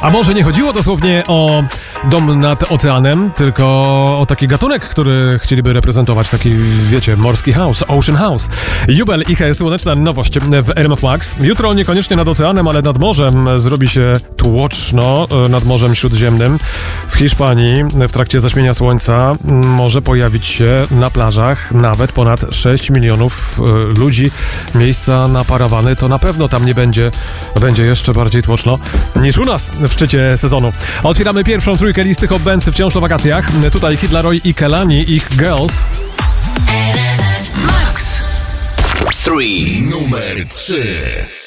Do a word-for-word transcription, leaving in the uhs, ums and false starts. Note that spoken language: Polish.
A może nie chodziło dosłownie o dom nad oceanem, tylko o taki gatunek, który chcieliby reprezentować, taki, wiecie, morski house, ocean house. Jubel ich słoneczna nowość w R M F Max. Jutro niekoniecznie nad oceanem, ale nad morzem zrobi się tłoczno, nad Morzem Śródziemnym. W Hiszpanii w trakcie zaćmienia słońca może pojawić się na plażach nawet ponad sześć milionów ludzi. Miejsca na parawany to na pewno tam nie będzie, będzie jeszcze bardziej tłoczno niż u nas w szczycie sezonu. Otwieramy pierwszą trójkę listy Hot Bands wciąż na wakacjach. Tutaj Kid Laroi i Kelani, ich Girls. Max. trzy. Numer trzy.